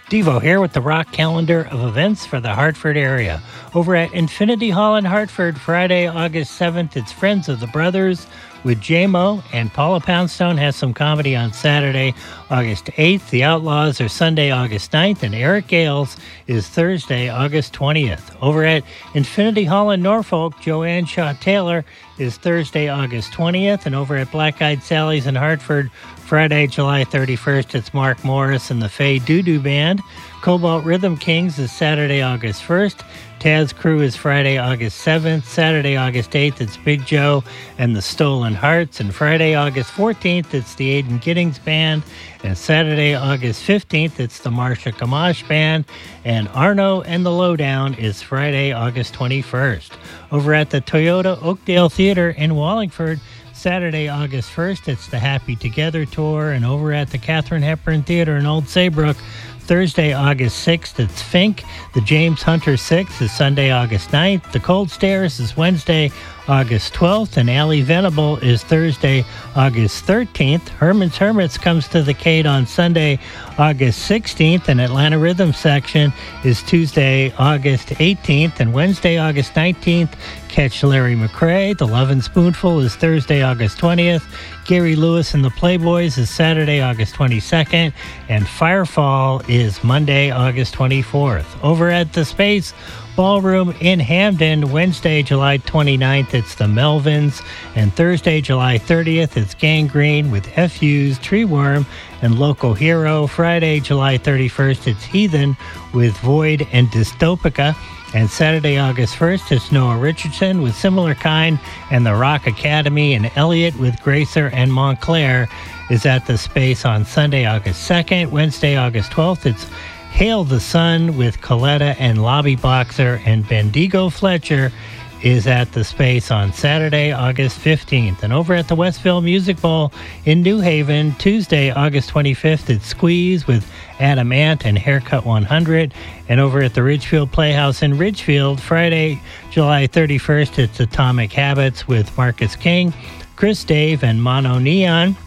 Devo here with the rock calendar of events for the Hartford area. Over at Infinity Hall in Hartford, Friday, August 7th, it's Friends of the Brothers with J-Mo, and Paula Poundstone has some comedy on Saturday, August 8th. The Outlaws are Sunday, August 9th, and Eric Gales is Thursday, August 20th. Over at Infinity Hall in Norfolk, Joanne Shaw Taylor is Thursday, August 20th, and over at Black Eyed Sally's in Hartford, Friday, July 31st, it's Mark Morris and the Faye Doo-Doo Band. Cobalt Rhythm Kings is Saturday, August 1st. Taz Crew is Friday, August 7th. Saturday, August 8th, it's Big Joe and the Stolen Hearts. And Friday, August 14th, it's the Aidan Giddings Band. And Saturday, August 15th, it's the Marsha Kamash Band. And Arno and the Lowdown is Friday, August 21st. Over at the Toyota Oakdale Theater in Wallingford, Saturday, August 1st, it's the Happy Together Tour. And over at the Katharine Hepburn Theater in Old Saybrook, Thursday, August 6th, it's Fink. The James Hunter 6 is Sunday, August 9th. The Cold Stairs is Wednesday, August 12th. And Alley Venable is Thursday, August 13th. Herman's Hermits comes to the Cade on Sunday, August 16th. And Atlanta Rhythm Section is Tuesday, August 18th. And Wednesday, August 19th, catch Larry McRae. The Lovin' Spoonful is Thursday, August 20th. Gary Lewis and the Playboys is Saturday, August 22nd, and Firefall is Monday, August 24th. Over at the Space Ballroom in Hamden, Wednesday, July 29th, it's the Melvins, and Thursday, July 30th, it's Gangrene with FU's Treeworm and Local Hero. Friday, July 31st, it's Heathen with Void and Dystopica. And Saturday, August 1st, it's Noah Richardson with Similar Kind and the Rock Academy, and Elliott with Gracer and Montclair is at the Space on Sunday, August 2nd. Wednesday, August 12th, it's Hail the Sun with Coletta and Lobby Boxer, and Bendigo Fletcher is at the Space on Saturday, August 15th. And over at the Westville Music Bowl in New Haven, Tuesday, August 25th, it's Squeeze with Adam Ant and Haircut 100. And over at the Ridgefield Playhouse in Ridgefield, Friday, July 31st, it's Atomic Habits with Marcus King, Chris Dave, and Mono Neon.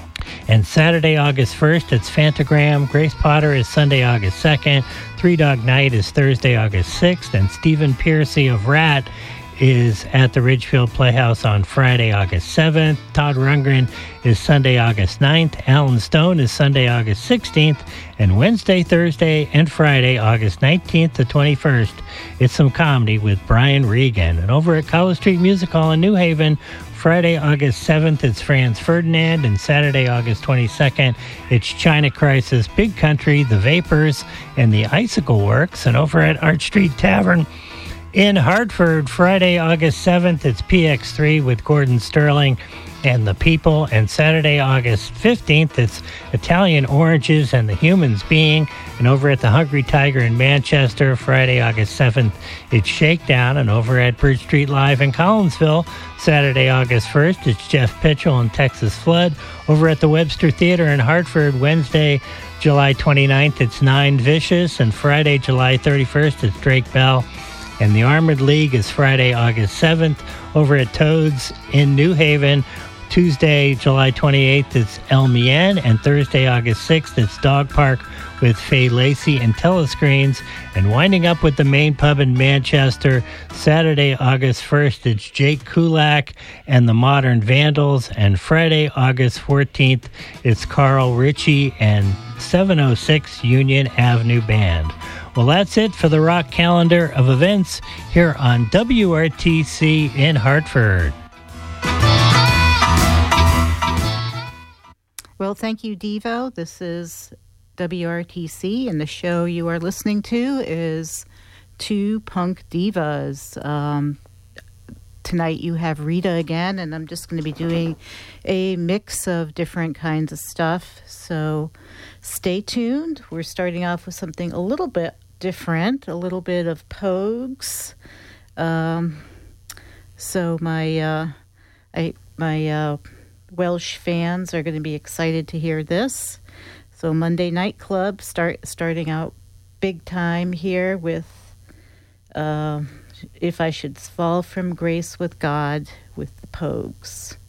And Saturday, August 1st, it's Fantagram. Grace Potter is Sunday, August 2nd. Three Dog Night is Thursday, August 6th. And Stephen Piercy of Rat is at the Ridgefield Playhouse on Friday, August 7th. Todd Rundgren is Sunday, August 9th. Alan Stone is Sunday, August 16th. And Wednesday, Thursday, and Friday, August 19th to 21st, it's some comedy with Brian Regan. And over at College Street Music Hall in New Haven, Friday, August 7th, it's Franz Ferdinand. And Saturday, August 22nd, it's China Crisis, Big Country, The Vapors, and the Icicle Works. And over at Arch Street Tavern in Hartford, Friday, August 7th, it's PX3 with Gordon Sterling and the People. And Saturday, August 15th, it's Italian Oranges and the Humans Being. And over at the Hungry Tiger in Manchester, Friday, August 7th, it's Shakedown. And over at Bridge Street Live in Collinsville, Saturday, August 1st, it's Jeff Pitchell and Texas Flood. Over at the Webster Theater in Hartford, Wednesday, July 29th, it's Nine Vicious. And Friday, July 31st, it's Drake Bell and the Armored League is Friday, August 7th. Over at Toads in New Haven, Tuesday, July 28th, it's El Mien. And Thursday, August 6th, it's Dog Park with Faye Lacey and Telescreens. And winding up with the Main Pub in Manchester, Saturday, August 1st, it's Jake Kulak and the Modern Vandals. And Friday, August 14th, it's Carl Ritchie and 706 Union Avenue Band. Well, that's it for the rock calendar of events here on WRTC in Hartford. Well, thank you, Devo. This is WRTC, and the show you are listening to is Two Punk Divas. Tonight you have Rita again, and I'm just going to be doing a mix of different kinds of stuff. So stay tuned. We're starting off with something a little bit different, a little bit of Pogues. So my Welsh fans are going to be excited to hear this. So Monday Night Club starting out big time here with If I Should Fall from Grace with God with the Pogues.